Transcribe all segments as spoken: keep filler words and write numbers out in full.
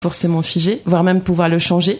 forcément figé, voire même pouvoir le changer,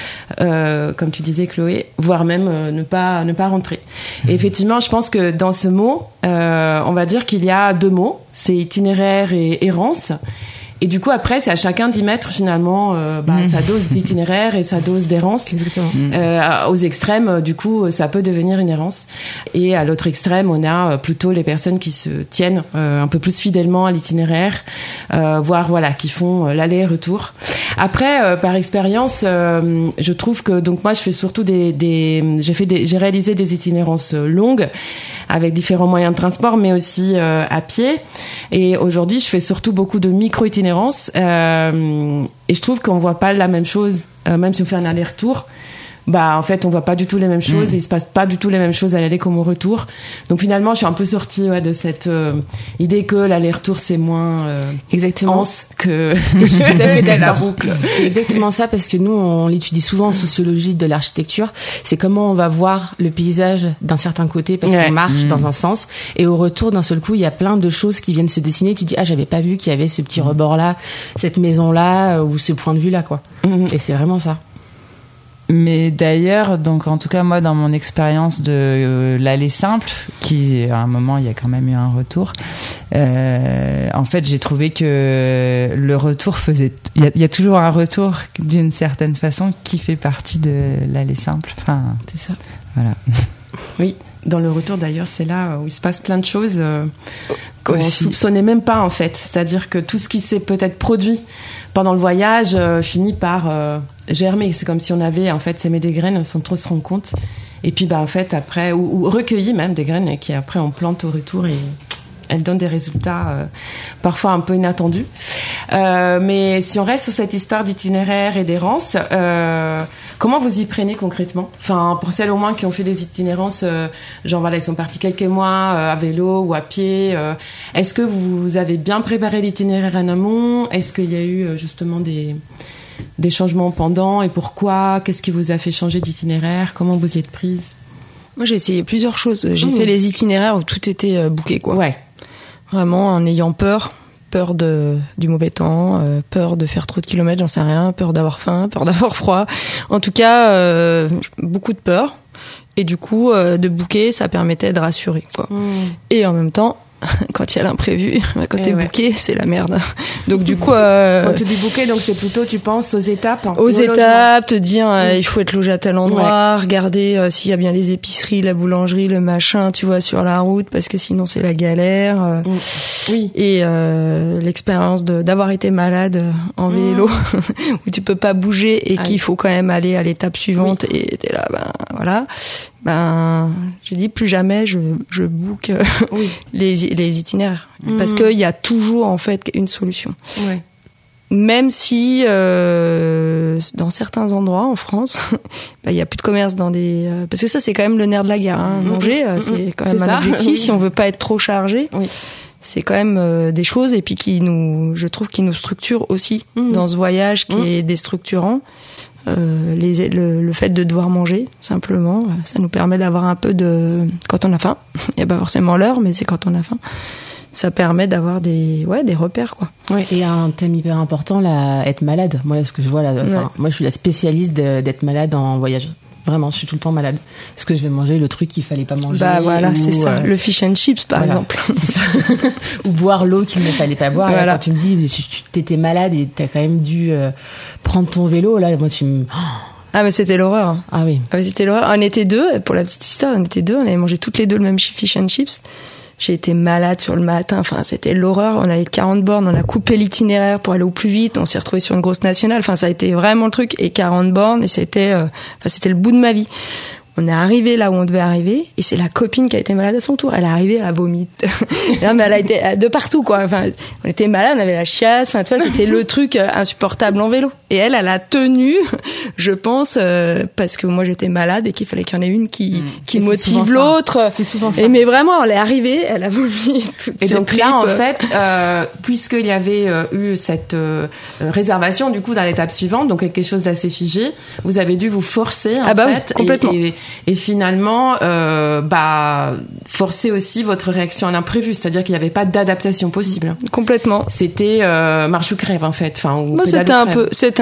euh, comme tu disais Chloé, voire même euh, ne pas ne pas rentrer. Et effectivement, je pense que dans ce mot, euh, on va dire qu'il y a deux mots, c'est itinéraire et errance. Et du coup, après, c'est à chacun d'y mettre finalement euh, bah, mmh. sa dose d'itinéraire et sa dose d'errance. Exactement. Euh, aux extrêmes, du coup, ça peut devenir une errance. Et à l'autre extrême, on a plutôt les personnes qui se tiennent euh, un peu plus fidèlement à l'itinéraire, euh, voire voilà, qui font euh, l'aller-retour. Après, euh, par expérience, euh, je trouve que donc moi, je fais surtout des, des j'ai fait des, j'ai réalisé des itinérances longues avec différents moyens de transport, mais aussi euh, à pied. Et aujourd'hui, je fais surtout beaucoup de micro-itinérance. Euh, et je trouve qu'on voit pas la même chose, euh, même si on fait un aller-retour. Bah, en fait, on voit pas du tout les mêmes choses mmh. et il se passe pas du tout les mêmes choses à l'aller comme au retour. Donc finalement, je suis un peu sortie ouais, de cette euh, idée que l'aller-retour c'est moins euh, exactement dense que je suis tout à fait d'accord. La boucle. C'est exactement ça parce que nous, on l'étudie souvent en sociologie de l'architecture. C'est comment on va voir le paysage d'un certain côté parce ouais. qu'on marche mmh. dans un sens et au retour d'un seul coup, il y a plein de choses qui viennent se dessiner. Tu dis ah j'avais pas vu qu'il y avait ce petit mmh. rebord là, cette maison là ou ce point de vue là quoi. Mmh. Et c'est vraiment ça. Mais d'ailleurs, donc en tout cas moi dans mon expérience de euh, l'aller simple, qui à un moment il y a quand même eu un retour. Euh, en fait, j'ai trouvé que le retour faisait, il y a, il y a toujours un retour d'une certaine façon qui fait partie de l'aller simple. Enfin, c'est ça. Voilà. Oui. Dans le retour d'ailleurs, c'est là où il se passe plein de choses euh, qu'on ne soupçonnait même pas en fait. C'est-à-dire que tout ce qui s'est peut-être produit pendant le voyage euh, finit par euh, germer. C'est comme si on avait en fait sémé des graines sans trop se rendre compte. Et puis bah en fait après ou, ou recueilli même des graines qui après on plante au retour et elles donnent des résultats euh, parfois un peu inattendus. Euh, mais si on reste sur cette histoire d'itinéraire et d'errance, euh, comment vous y prenez concrètement ? Enfin, pour celles au moins qui ont fait des itinérances, euh, genre voilà, ils sont partis quelques mois euh, à vélo ou à pied. Euh, est-ce que vous avez bien préparé l'itinéraire en amont ? Est-ce qu'il y a eu euh, justement des des changements pendant et pourquoi ? Qu'est-ce qui vous a fait changer d'itinéraire ? Comment vous y êtes prise ? Moi, j'ai essayé plusieurs choses. J'ai mmh. fait les itinéraires où tout était euh, booké, quoi. Ouais. Vraiment en ayant peur. Peur de, du mauvais temps, euh, peur de faire trop de kilomètres, j'en sais rien, peur d'avoir faim, peur d'avoir froid. En tout cas, euh, beaucoup de peur. Et du coup, euh, de booker, ça permettait de rassurer, quoi. Mmh. Et en même temps, quand il y a l'imprévu, quand eh t'es ouais. booké, c'est la merde. Donc du coup, euh, quand tu dis booké, donc c'est plutôt, tu penses aux étapes, hein, aux étapes, te dire euh, il faut être logé à tel endroit, ouais. regarder euh, s'il y a bien les épiceries, la boulangerie, le machin, tu vois, sur la route, parce que sinon c'est la galère. Euh, mmh. Oui. Et euh, l'expérience de d'avoir été malade en vélo, mmh. où tu peux pas bouger et ah, qu'il faut quand même aller à l'étape suivante, oui. et t'es là, ben voilà. Ben, j'ai dit plus jamais je je book euh, oui. les les itinéraires mmh. parce que il y a toujours en fait une solution. Ouais. Même si euh, dans certains endroits en France, ben, il y a plus de commerce dans des euh, parce que ça c'est quand même le nerf de la guerre. Hein, mmh. Manger, euh, c'est quand même c'est un ça. objectif si on veut pas être trop chargé. Oui. C'est quand même euh, des choses et puis qui nous, je trouve, qui nous structurent aussi mmh. dans ce voyage qui mmh. est déstructurant. Euh, les, le, le fait de devoir manger simplement, ça nous permet d'avoir un peu de quand on a faim. Il y a pas forcément l'heure, mais c'est quand on a faim. Ça permet d'avoir des ouais des repères quoi. Ouais. Et un thème hyper important là, être malade. Moi, ce que je vois là, enfin, ouais. moi je suis la spécialiste de, d'être malade en voyage. Vraiment, je suis tout le temps malade. Parce que je vais manger le truc qu'il fallait pas manger. Bah voilà, ou, c'est ça. Euh... Le fish and chips, par voilà, exemple. C'est ça. Ou boire l'eau qu'il ne fallait pas boire. Voilà. Quand tu me dis, tu t'étais malade et t'as quand même dû euh, prendre ton vélo, là, moi, tu me... Ah, mais c'était l'horreur. Ah oui. Ah, mais c'était l'horreur. On était deux, pour la petite histoire, on était deux, on avait mangé toutes les deux le même fish and chips. J'ai été malade sur le matin, enfin c'était l'horreur. On avait quarante bornes, on a coupé l'itinéraire pour aller au plus vite, on s'est retrouvé sur une grosse nationale. Enfin ça a été vraiment le truc et quarante bornes et c'était, euh, enfin c'était le bout de ma vie. On est arrivé là où on devait arriver et c'est la copine qui a été malade à son tour. Elle est arrivée, elle a vomi. Non mais elle a été de partout quoi. Enfin on était malade, on avait la chiasse. Enfin tu vois c'était le truc insupportable en vélo. Et elle, elle a tenu, je pense, euh, parce que moi j'étais malade et qu'il fallait qu'il y en ait une qui mmh. qui et motive c'est l'autre. C'est souvent ça. Et mais vraiment, elle est arrivée, elle a vomi. Et donc tripes. Là, en fait, euh, puisqu'il y avait euh, eu cette euh, réservation du coup dans l'étape suivante, donc quelque chose d'assez figé, vous avez dû vous forcer en ah bah fait. Oui, complètement. Et, et et finalement euh, bah forcer aussi votre réaction à l'imprévu, c'est-à-dire qu'il n'y avait pas d'adaptation possible. Complètement. C'était euh, marche ou crève en fait, enfin ou Moi, c'était un peu, c'était